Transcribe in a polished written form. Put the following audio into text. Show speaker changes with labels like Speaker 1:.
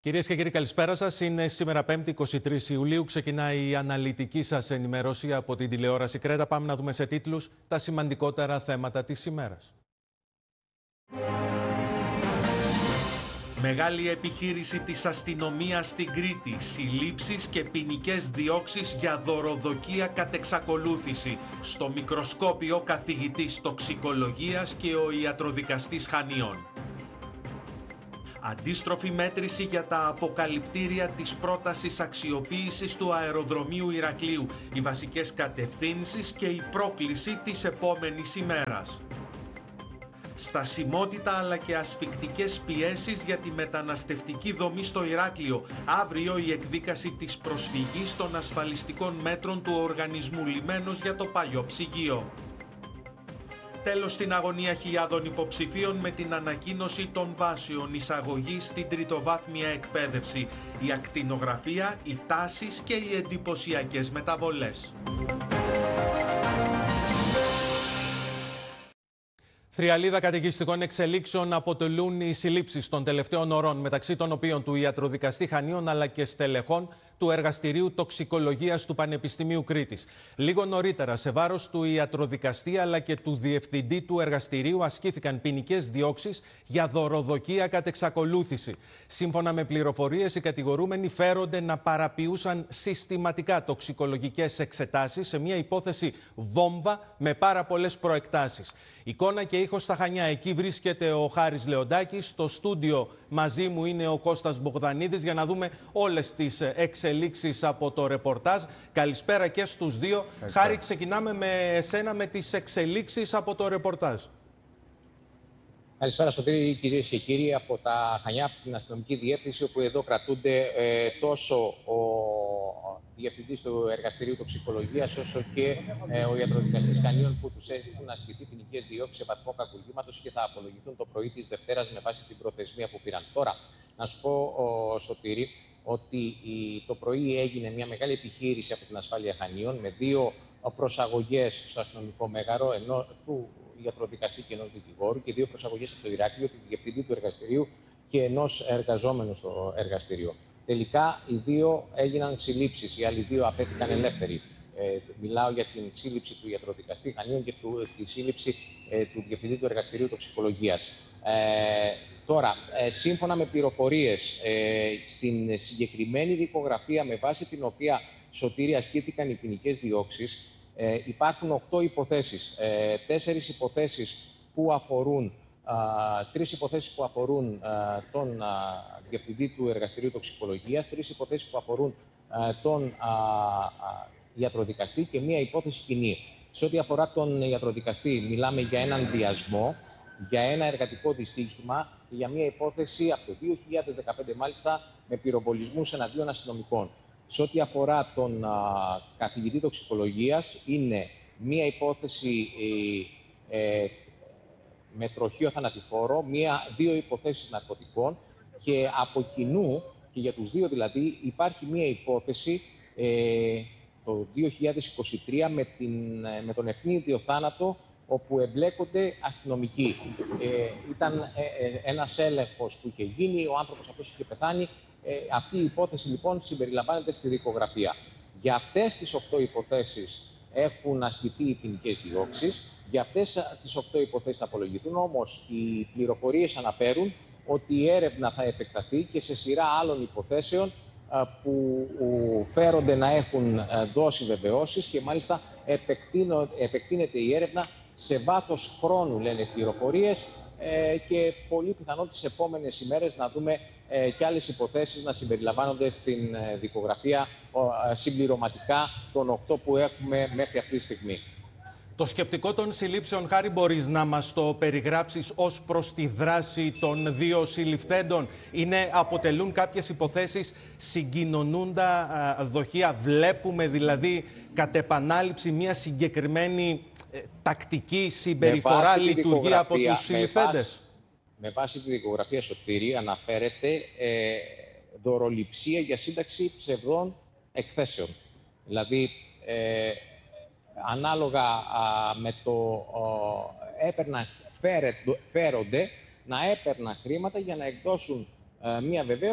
Speaker 1: Κυρίες και κύριοι, καλησπέρα σας. Είναι σήμερα 5η, 23 Ιουλίου. Ξεκινάει η αναλυτική σας ενημέρωση από την τηλεόραση Κρέτα. Πάμε να δούμε σε τίτλους τα σημαντικότερα θέματα της ημέρας. Μεγάλη επιχείρηση της αστυνομίας στην Κρήτη. Συλλήψεις και ποινικές διώξεις για δωροδοκία κατ' εξακολούθηση. Στο μικροσκόπιο καθηγητής τοξικολογίας και ο ιατροδικαστής Χανίων. Αντίστροφη μέτρηση για τα αποκαλυπτήρια της πρότασης αξιοποίησης του αεροδρομίου Ηρακλείου, οι βασικές κατευθύνσεις και η πρόκληση της επόμενης ημέρας. Στασιμότητα αλλά και ασφικτικές πιέσεις για τη μεταναστευτική δομή στο Ηράκλειο. Αύριο η εκδίκαση της προσφυγής των ασφαλιστικών μέτρων του οργανισμού Λιμένος για το παλιό ψυγείο. Τέλος στην αγωνία χιλιάδων υποψηφίων με την ανακοίνωση των βάσεων εισαγωγής στην τριτοβάθμια εκπαίδευση, η ακτινογραφία, οι τάσεις και οι εντυπωσιακές μεταβολές. Θριαλίδα καταιγιστικών εξελίξεων αποτελούν οι συλλήψεις των τελευταίων ωρών, μεταξύ των οποίων του ιατροδικαστή Χανίων αλλά και στελεχών του Εργαστηρίου Τοξικολογίας του Πανεπιστημίου Κρήτης. Λίγο νωρίτερα, σε βάρος του ιατροδικαστή αλλά και του διευθυντή του εργαστηρίου ασκήθηκαν ποινικές διώξεις για δωροδοκία κατ' εξακολούθηση. Σύμφωνα με πληροφορίες, οι κατηγορούμενοι φέρονται να παραποιούσαν συστηματικά τοξικολογικές εξετάσεις σε μια υπόθεση βόμβα με πάρα πολλές προεκτάσεις. Εικόνα και ήχος στα Χανιά. Εκεί βρίσκεται ο Χάρης Λεοντάκης. Στο στούντιο μαζί μου είναι ο Κώστας Μπογδανίδης για να δούμε όλες τις εξελίξεις από το ρεπορτάζ. Καλησπέρα και στους δύο. Καλησπέρα. Χάρη, ξεκινάμε με εσένα με τις εξελίξεις από το ρεπορτάζ.
Speaker 2: Καλησπέρα, Σωτήρη, κυρίες και κύριοι, από τα Χανιά, από την αστυνομική διεύθυνση, όπου εδώ κρατούνται τόσο ο διευθυντής του Εργαστηρίου Τοξικολογίας, όσο και ο ιατροδικαστής Χανίων, που τους έχουν ασκηθεί ποινικές διώξεις σε βαθμό κακουργήματος και θα απολογηθούν το πρωί της Δευτέρας με βάση την προθεσμία που πήραν. Τώρα, να σου πω, Σωτήρη, ότι το πρωί έγινε μια μεγάλη επιχείρηση από την ασφάλεια Χανίων με 2 προσαγωγές στο αστυνομικό μέγαρο, του ιατροδικαστή και ενός δικηγόρου, και 2 προσαγωγές από το Ηράκλειο, του διευθυντή του εργαστηρίου και ενός εργαζόμενου στο εργαστήριο. Τελικά οι 2 έγιναν συλλήψεις, οι άλλοι 2 απέτυχαν ελεύθεροι. Μιλάω για την σύλληψη του ιατροδικαστή Χανίων και τη σύλληψη του διευθυντή του εργαστηρίου τοξικολογίας. Τώρα, σύμφωνα με πληροφορίες, στην συγκεκριμένη δικογραφία με βάση την οποία, Σωτήρη, ασκήθηκαν οι ποινικές διώξεις, υπάρχουν 8 υποθέσεις. 4 υποθέσεις που αφορούν, 3 υποθέσεις που αφορούν τον διευθυντή του εργαστηρίου τοξικολογίας, 3 υποθέσεις που αφορούν τον ιατροδικαστή και 1 υπόθεση ποινή. Σε ό,τι αφορά τον ιατροδικαστή, μιλάμε για έναν βιασμό, για ένα εργατικό δυστύχημα και για μια υπόθεση από το 2015 μάλιστα με πυροβολισμούς εναντίον αστυνομικών. Σε ό,τι αφορά τον καθηγητή τοξικολογίας, είναι μια υπόθεση με τροχείο θανατηφόρο, 2 υποθέσεις ναρκωτικών και από κοινού, και για τους 2 δηλαδή, υπάρχει μια υπόθεση το 2023 με τον ευνίδιο θάνατο, όπου εμπλέκονται αστυνομικοί. Ήταν ένας έλεγχος που είχε γίνει, ο άνθρωπος αυτός είχε πεθάνει. Αυτή η υπόθεση λοιπόν συμπεριλαμβάνεται στη δικογραφία. Για αυτές τις 8 υποθέσεις έχουν ασκηθεί οι ποινικές διώξεις. Για αυτές τις 8 υποθέσεις θα απολογηθούν, όμως οι πληροφορίες αναφέρουν ότι η έρευνα θα επεκταθεί και σε σειρά άλλων υποθέσεων που φέρονται να έχουν δώσει βεβαιώσεις και μάλιστα επεκτείνεται η έρευνα σε βάθος χρόνου, λένε πληροφορίες, και πολύ πιθανόν τις επόμενες ημέρες να δούμε και άλλες υποθέσεις να συμπεριλαμβάνονται στην δικογραφία συμπληρωματικά των 8 που έχουμε μέχρι αυτή τη στιγμή.
Speaker 1: Το σκεπτικό των συλλήψεων, Χάρη, μπορείς να μας το περιγράψεις ως προς τη δράση των 2 συλληφθέντων? Αποτελούν κάποιες υποθέσεις συγκοινωνούντα δοχεία? Βλέπουμε δηλαδή κατ' επανάληψη μια συγκεκριμένη τακτική συμπεριφορά, λειτουργία από τους συλληφθέντες?
Speaker 2: Με βάση τη δικογραφία, Σωτήρη, αναφέρεται δωροληψία για σύνταξη ψευδών εκθέσεων. Δηλαδή, ανάλογα με το φέρονται να έπαιρναν χρήματα για να εκδώσουν μία βεβαίωση